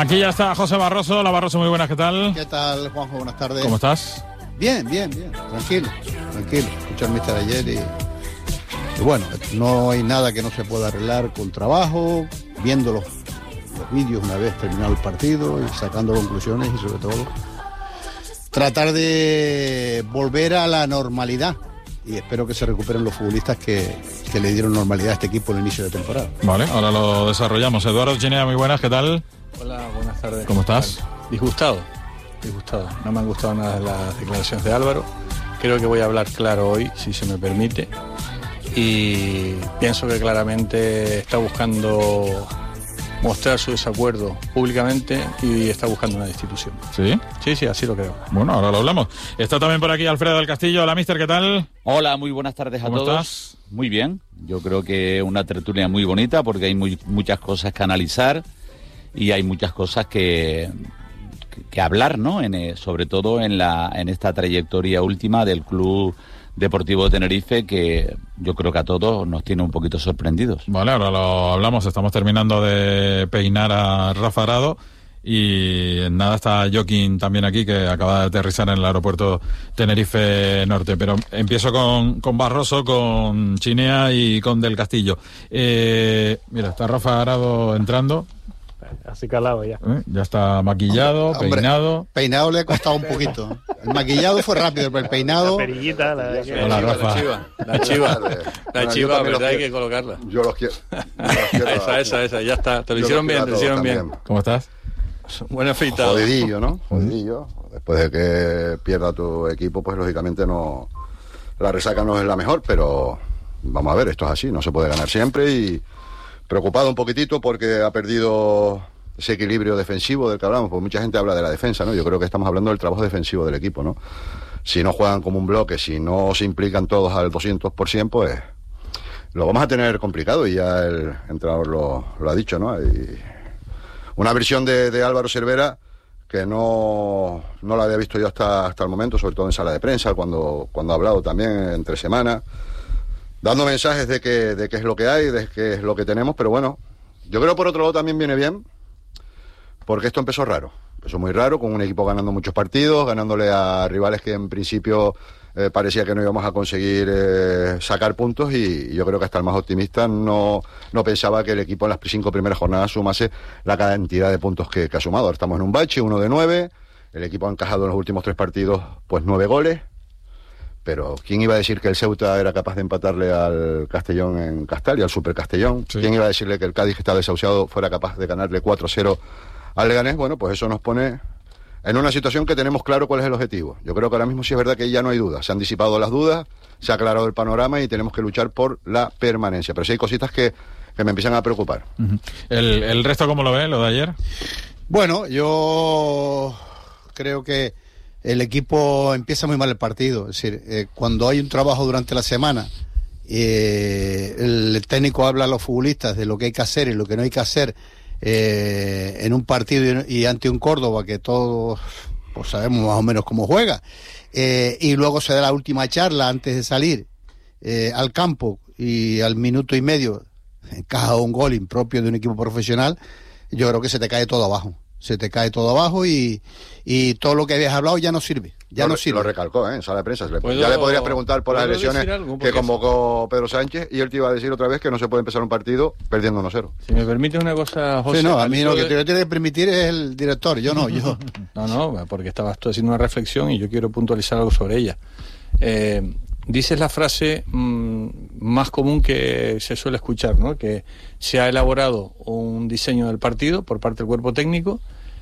Aquí ya está José Barroso. Hola Barroso, muy buenas, ¿qué tal? ¿Qué tal, Juanjo? Buenas tardes. ¿Cómo estás? Bien. Tranquilo. Escuché al míster ayer y bueno, no hay nada que no se pueda arreglar con trabajo, viendo los vídeos una vez terminado el partido y sacando conclusiones y sobre todo tratar de volver a la normalidad. Y espero que se recuperen los futbolistas que le dieron normalidad a este equipo en el inicio de temporada. Vale, ahora lo desarrollamos. Eduardo Chinea, muy buenas, ¿qué tal? Hola, buenas tardes. ¿Cómo estás? Disgustado. No me han gustado nada las declaraciones de Álvaro. Creo que voy a hablar claro hoy, si se me permite. Y pienso que claramente está buscando mostrar su desacuerdo públicamente y está buscando una destitución. ¿Sí? Sí, así lo creo. Bueno, ahora lo hablamos. Está también por aquí Alfredo del Castillo. Hola, mister, ¿qué tal? Hola, muy buenas tardes a todos. ¿Estás? Muy bien. Yo creo que una tertulia muy bonita porque hay muchas cosas que analizar y hay muchas cosas que hablar, ¿no? Sobre todo en esta trayectoria última del Club Deportivo de Tenerife, que yo creo que a todos nos tiene un poquito sorprendidos. Vale, ahora lo hablamos. Estamos terminando de peinar a Rafa Arado y en nada está Joaquín también aquí, que acaba de aterrizar en el aeropuerto Tenerife Norte. Pero empiezo con Barroso, con Chinea y con Del Castillo. Mira, está Rafa Arado entrando. Así calado ya. Ya está maquillado, peinado. Peinado le ha costado un poquito. El maquillado fue rápido, pero el peinado... La perillita. Hola, Rafa. La chiva, verdad, hay que colocarla. Yo los quiero. Esa, ya está. Te lo hicieron bien. ¿Cómo estás? Buen afeitado. Jodidillo, ¿no? Jodidillo. Después de que pierda tu equipo, pues lógicamente no... La resaca no es la mejor, pero vamos a ver, esto es así, no se puede ganar siempre y... Preocupado un poquitito porque ha perdido ese equilibrio defensivo del que hablamos, porque mucha gente habla de la defensa, ¿no? Yo creo que estamos hablando del trabajo defensivo del equipo, ¿no? Si no juegan como un bloque, si no se implican todos al 200%, pues lo vamos a tener complicado y ya el entrenador lo ha dicho, ¿no? Y una versión de Álvaro Cervera que no la había visto yo hasta el momento, sobre todo en sala de prensa, cuando ha hablado también entre semanas, dando mensajes de qué es lo que hay, de qué es lo que tenemos, pero bueno, yo creo por otro lado también viene bien, porque esto empezó raro, empezó muy raro, con un equipo ganando muchos partidos, ganándole a rivales que en principio parecía que no íbamos a conseguir sacar puntos, y yo creo que hasta el más optimista no pensaba que el equipo en las 5 primeras jornadas sumase la cantidad de puntos que ha sumado. Ahora estamos en un bache, 1 de 9, el equipo ha encajado en los últimos 3 partidos pues 9 goles, pero ¿quién iba a decir que el Ceuta era capaz de empatarle al Castellón en Castalia, al Super Castellón? Sí. ¿Quién iba a decirle que el Cádiz, que está desahuciado, fuera capaz de ganarle 4-0 al Leganés? Bueno, pues eso nos pone en una situación que tenemos claro cuál es el objetivo. Yo creo que ahora mismo sí es verdad que ya no hay dudas. Se han disipado las dudas, se ha aclarado el panorama y tenemos que luchar por la permanencia. Pero sí hay cositas que me empiezan a preocupar. Uh-huh. ¿El resto cómo lo ve, lo de ayer? Bueno, yo creo que el equipo empieza muy mal el partido. Es decir, cuando hay un trabajo durante la semana, el técnico habla a los futbolistas de lo que hay que hacer y lo que no hay que hacer en un partido y ante un Córdoba que todos pues sabemos más o menos cómo juega, y luego se da la última charla antes de salir al campo y al minuto y medio encaja un gol impropio de un equipo profesional. Yo creo que se te cae todo abajo. Y todo lo que habías hablado ya no sirve. Lo recalcó, en sala de prensa. Ya le podrías preguntar por las lesiones que convocó Pedro Sánchez y él te iba a decir otra vez que no se puede empezar un partido perdiendo 1-0. Si me permite una cosa, José. Sí, no, a mí lo que te tiene que permitir es el director, yo no. No, porque estabas tú haciendo una reflexión y yo quiero puntualizar algo sobre ella. Dices la frase más común que se suele escuchar, ¿no? Que se ha elaborado un diseño del partido por parte del cuerpo técnico,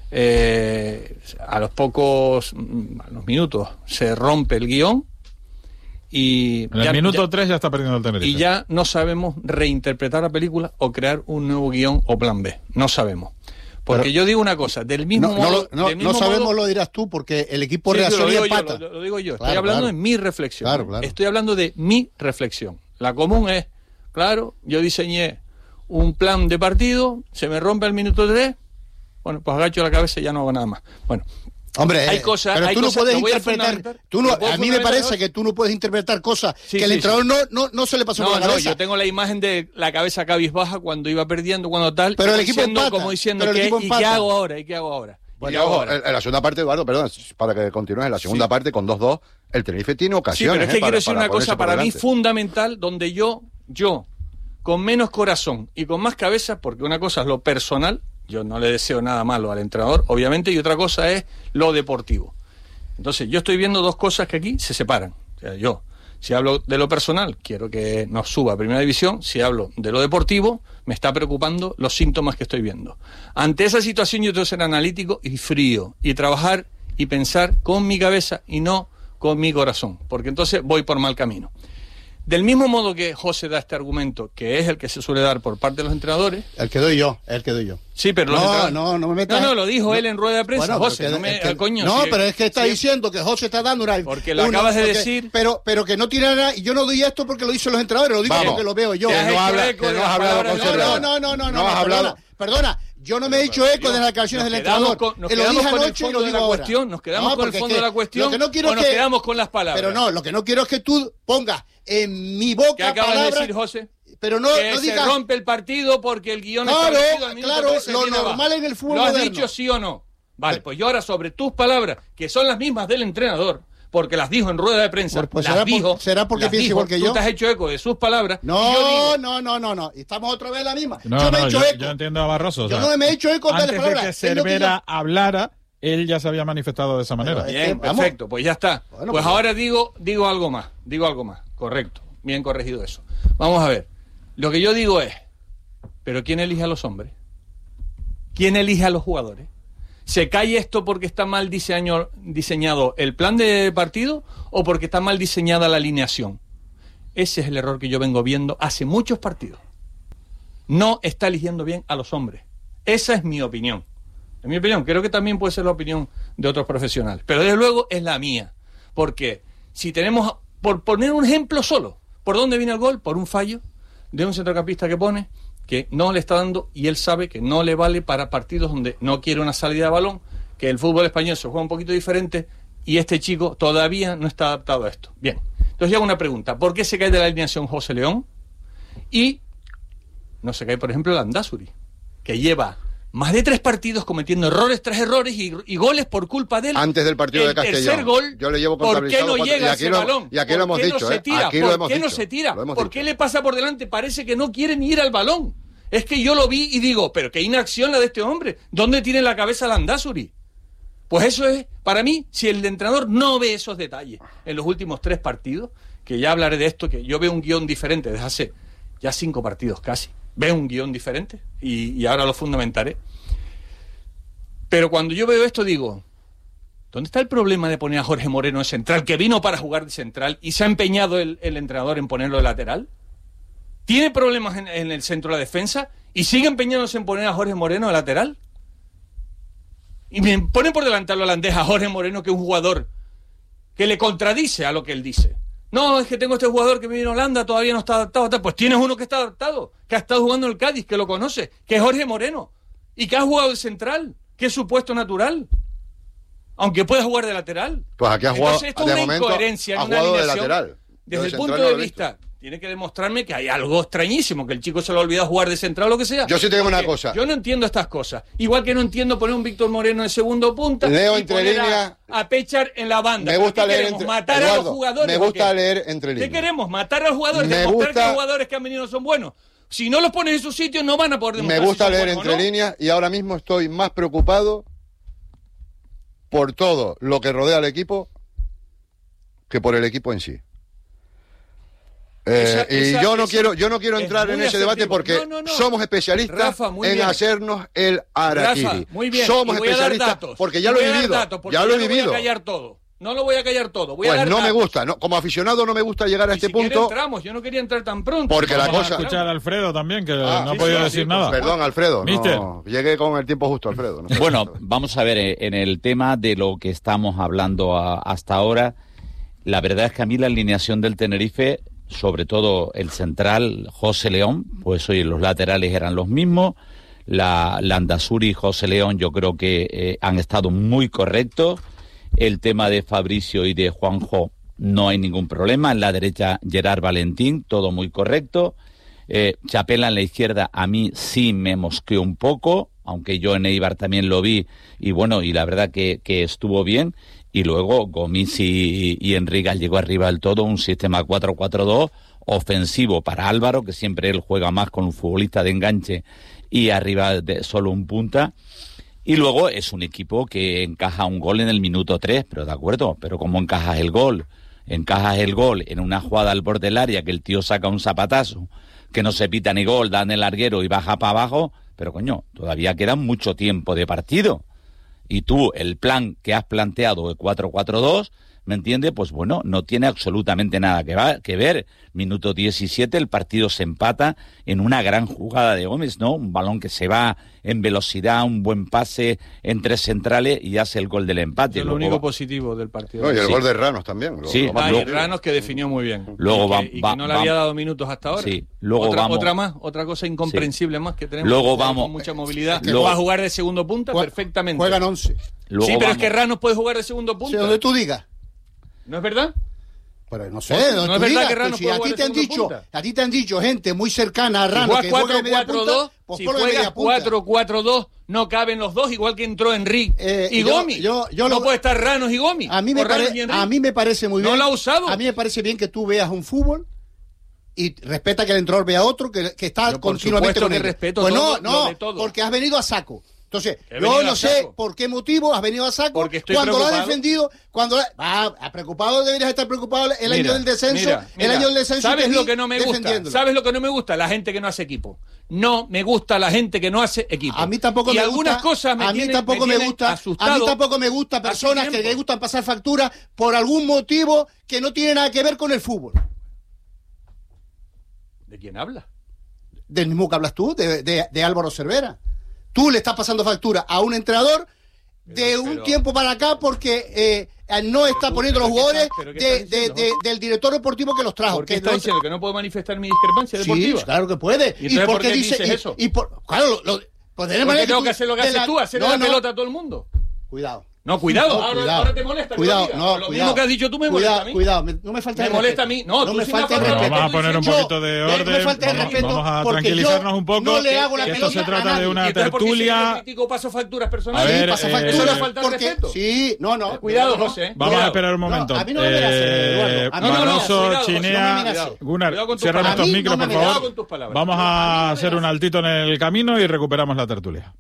a los minutos se rompe el guión y en el minuto 3 ya está perdiendo el Tenerife. Y ya no sabemos reinterpretar la película o crear un nuevo guión o plan B. No sabemos. Porque yo digo una cosa, del mismo modo... No sabemos, lo dirás tú, porque el equipo reacciona y empata. Lo digo yo, estoy hablando de mi reflexión. Claro. Estoy hablando de mi reflexión. La común es, claro, yo diseñé un plan de partido, se me rompe al minuto 3, bueno, pues agacho la cabeza y ya no hago nada más. Bueno, Hombre, hay cosas, pero hay tú no cosas, puedes lo voy a interpretar. fundamentar. A mí me parece que tú no puedes interpretar cosas Sí, que el sí, entrenador no se le pasó por la cabeza. yo tengo la imagen de la cabeza cabizbaja cuando iba perdiendo, cuando tal. Pero el equipo diciendo, empata, como diciendo, pero el equipo ¿y empata. qué hago ahora? ¿Y qué hago ahora? Bueno, en la segunda parte, Eduardo, perdón, para que continúes, en la segunda parte, con 2-2, el Tenerife tiene Sí, ocasiones. pero es que quiero decir una ponerse cosa por para mí delante. fundamental, donde yo, con menos corazón y con más cabeza, porque una cosa es lo personal, yo no le deseo nada malo al entrenador, obviamente, y otra cosa es lo deportivo. Entonces, yo estoy viendo dos cosas que aquí se separan. O sea, yo, si hablo de lo personal, quiero que nos suba a Primera División. Si hablo de lo deportivo, me está preocupando los síntomas que estoy viendo. Ante esa situación yo tengo que ser analítico y frío, y trabajar y pensar con mi cabeza y no con mi corazón, porque entonces voy por mal camino. Del mismo modo que José da este argumento, que es el que se suele dar por parte de los entrenadores. El que doy yo. Sí, pero los entrenadores... No me metas. No, lo dijo él en rueda de prensa, Bueno, José, coño. No, si- pero es que está si- diciendo que José está dando una... Porque lo acabas de decir. Pero que no tiene nada... Y yo no doy esto porque lo dicen los entrenadores, lo digo Vamos. porque lo veo yo. Te has no hecho habla- eco que de no las has hablado palabras con de- Serrano. No, has hablado. Perdona. Yo no me he hecho eco de las declaraciones del entrenador. Nos Lo quedamos dije con el anoche y fondo lo de digo la ahora. cuestión, nos quedamos No, con el porque fondo es de la que cuestión, lo que no quiero o es nos que- quedamos con las palabras. Pero no, lo que no quiero es que tú pongas en mi boca ¿Qué acabas palabras... de decir, José? Pero no Que se digas... rompe el partido porque el guión Claro, establecido al minuto claro, 13 lo viene abajo. normal en el fútbol ¿Lo has moderno. dicho sí o no? Vale, pues yo ahora sobre tus palabras, que son las mismas del entrenador, porque las dijo en rueda de prensa, Pues las dijo, será porque las piensa dijo, igual que yo. Tú te has hecho eco de sus palabras. y yo digo, No. Estamos otra vez en la misma. No, yo me he hecho eco. yo entiendo a Barroso. o Yo sea, no me he hecho eco de las antes de palabras. que Es lo que Cervera hablara, él ya se había manifestado de esa manera. Bien, vamos. perfecto, pues ya está. Bueno, pues pues ahora digo algo más, correcto, bien corregido eso. Vamos a ver, lo que yo digo es, ¿pero quién elige a los hombres? ¿Quién elige a los jugadores? ¿Se cae esto porque está mal diseñado el plan de partido o porque está mal diseñada la alineación? Ese es el error que yo vengo viendo hace muchos partidos. No está eligiendo bien a los hombres. Esa es mi opinión. En mi opinión, creo que también puede ser la opinión de otros profesionales. Pero desde luego es la mía. Porque si tenemos, por poner un ejemplo solo, ¿por dónde viene el gol? Por un fallo de un centrocampista que pone, que no le está dando, y él sabe que no le vale para partidos donde no quiere una salida de balón, que el fútbol español se juega un poquito diferente, y este chico todavía no está adaptado a esto. Bien, entonces yo hago una pregunta. ¿Por qué se cae de la alineación José León? Y no se cae, por ejemplo, Landázuri, que lleva más de 3 partidos cometiendo errores tras errores y goles por culpa de él. Antes del partido de Castellón. El tercer gol, Yo le llevo ¿por qué contabilizado no llega y ese aquí lo- balón? y aquí lo hemos ¿Por qué dicho, no se ¿eh? tira? Aquí lo ¿Por hemos qué no dicho. se tira? Lo hemos ¿Por dicho. qué le pasa por delante? Parece que no quieren ir al balón. Es que yo lo vi y digo, pero qué inacción la de este hombre. ¿Dónde tiene la cabeza Landázuri? Pues eso es, para mí, si el entrenador no ve esos detalles en los últimos 3 partidos, que ya hablaré de esto, que yo veo un guión diferente desde hace ya 5 partidos casi. Veo un guión diferente y ahora lo fundamentaré. Pero cuando yo veo esto digo, ¿dónde está el problema de poner a Jorge Moreno de central, que vino para jugar de central y se ha empeñado el entrenador en ponerlo de lateral? ¿Tiene problemas en el centro de la defensa y sigue empeñándose en poner a Jorge Moreno de lateral? Y me ponen por delante al holandés a Jorge Moreno, que es un jugador que le contradice a lo que él dice. No, es que tengo este jugador que vive en Holanda, todavía no está adaptado. Pues tienes uno que está adaptado, que ha estado jugando en el Cádiz, que lo conoce, que es Jorge Moreno, y que ha jugado de central, que es su puesto natural, aunque pueda jugar de lateral. Pues aquí ha jugado, Entonces, esto es de una momento, incoherencia en ha una jugado de alineación. lateral. Desde el central punto no de lo he visto. vista, tiene que demostrarme que hay algo extrañísimo, que el chico se le ha olvidado jugar de central o lo que sea. Yo sí tengo una Porque cosa. Yo no entiendo estas cosas. Igual que no entiendo poner un Víctor Moreno en segundo punta Leo y entre poner líneas. a Pechar en la banda. Me gusta ¿Qué leer queremos? entre ¿Matar a Eduardo, los jugadores? me ¿o gusta qué? leer entre ¿Qué líneas. queremos? ¿Matar a los jugadores? Me ¿Demostrar gusta- que los jugadores que han venido no son buenos? Si no los pones en su sitio no van a poder Me demostrar gusta si son leer buenos o entre no. líneas y ahora mismo estoy más preocupado por todo lo que rodea al equipo que por el equipo en sí. Yo no quiero es entrar en muy ese debate asertivo. porque No. somos especialistas Rafa, muy en bien. hacernos el harakiri. Rafa, muy bien. Somos y voy a dar especialistas datos. porque ya Y lo voy he a dar vivido. datos, porque Ya lo he no vivido. voy a callar todo. No lo voy a callar todo. Voy a Pues dar no me datos. gusta, no, como aficionado no me gusta llegar a Y este si quiere punto. entramos, yo no quería entrar tan pronto. Porque la Vamos a cosa- escuchar a Alfredo también, que Ah, no ha sí, podido sí, decir sí, nada. Perdón, Alfredo, Mister. no, llegué con el tiempo justo, Alfredo. no sé. Bueno, vamos a ver, en el tema de lo que estamos hablando hasta ahora, la verdad es que a mí la alineación del Tenerife, sobre todo el central, José León, pues oye, los laterales eran los mismos, Landazuri y José León yo creo que han estado muy correctos. El tema de Fabricio y de Juanjo no hay ningún problema. En la derecha Gerard Valentín, todo muy correcto. Chapela en la izquierda a mí sí me mosqueó un poco, aunque yo en Eibar también lo vi y bueno, y la verdad que estuvo bien. Y luego Gomis y Enrique llegó arriba del todo, un sistema 4-4-2 ofensivo para Álvaro, que siempre él juega más con un futbolista de enganche y arriba de solo un punta. Y luego es un equipo que encaja un gol en el minuto 3, pero de acuerdo, pero ¿cómo encajas el gol? Encajas el gol en una jugada al borde del área que el tío saca un zapatazo, que no se pita ni gol, da en el larguero y baja para abajo, pero coño, todavía queda mucho tiempo de partido. Y tú, el plan que has planteado de 4-4-2, ¿me entiendes? Pues bueno, no tiene absolutamente nada que ver. Minuto 17, el partido se empata en una gran jugada de Gómez, ¿no? Un balón que se va en velocidad, un buen pase entre centrales y hace el gol del empate. Es lo único positivo del partido. No, y el gol de Ranos también. Sí, y Ranos que definió muy bien. Luego y que no le había dado minutos hasta ahora. Sí, luego otra cosa incomprensible más que tenemos. Luego vamos. Con mucha movilidad. Es que va a jugar de segundo punta perfectamente. Juegan 11. Luego sí, pero vamos. es que Ranos puede jugar de segundo punta. Donde tú digas. ¿No es verdad? Pero no sé, no es verdad que Ranos si puede a ti jugar te han de dicho, segundo punta. a ti te han dicho gente muy cercana a Ranos que juega de media punta, pues si ponlo de media juegas punta. 4-4-2, no caben los dos, igual que entró Enrique y Gomis. No puede estar Ranos y Gomis. A mí me parece muy bien. No lo ha usado. A mí me parece bien que tú veas un fútbol y respeta que el entrenador vea otro que está continuamente con que él. respeto pues todo, no, porque has venido a saco. Entonces, yo no sé por qué motivo has venido a saco cuando lo has defendido, preocupado deberías estar preocupado el año del descenso, el año del descenso. ¿Sabes lo que no me gusta? ¿Sabes lo que no me gusta? La gente que no hace equipo. No me gusta la gente que no hace equipo. A mí tampoco me gusta. Algunas cosas a mí tampoco me gusta. A mí tampoco me gusta personas que les gustan pasar factura por algún motivo que no tiene nada que ver con el fútbol. ¿De quién habla? Del mismo que hablas tú, de Álvaro Cervera. Tú le estás pasando factura a un entrenador un tiempo para acá porque no está poniendo los jugadores del director deportivo que los trajo. ¿Por qué está diciendo que no puedo manifestar mi discrepancia deportiva? Sí, claro que puede. ¿Y por qué dices eso? Claro, pues de manera tengo que hacer lo que haces tú, hacer la pelota a todo el mundo. Cuidado. No, cuidado. Ahora te molesta. Cuidado, lo mismo que has dicho tú me molesta a mí. Cuidado, no me falta el respeto. Me molesta a mí. No me falta el respeto. Vamos a poner un poquito de orden. No me falta el respeto. Vamos a tranquilizarnos un poco. No le hago la que esto se trata de una tertulia. tertulia. Yo critico, paso facturas personales. A ver, paso facturas. Eso no falta el respeto. Sí, no. Cuidado, José. Vamos a esperar un momento. A mí no me Eduardo. Barroso, Chinea, Gunnar, cierran estos micros, por favor. Vamos a hacer un altito en el camino y recuperamos la tertulia.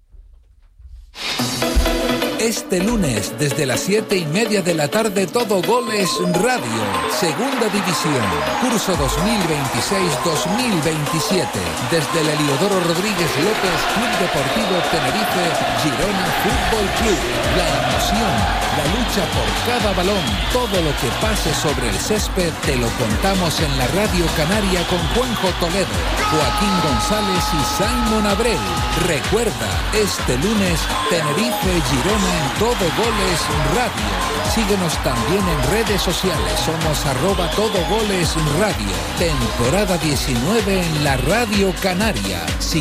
Este lunes, desde las 7:30 de la tarde, Todo Goles Radio, Segunda División, curso 2026-2027, desde el Heliodoro Rodríguez López, Club Deportivo Tenerife, Girona Fútbol Club. La emoción, la lucha por cada balón, todo lo que pase sobre el césped, te lo contamos en la Radio Canaria con Juanjo Toledo, Joaquín González y Simon Abreu. Recuerda, este lunes, Tenerife-Girona en Todo Goles Radio. Síguenos también en redes sociales. Somos @Todo Goles Radio. Temporada 19 en la Radio Canaria.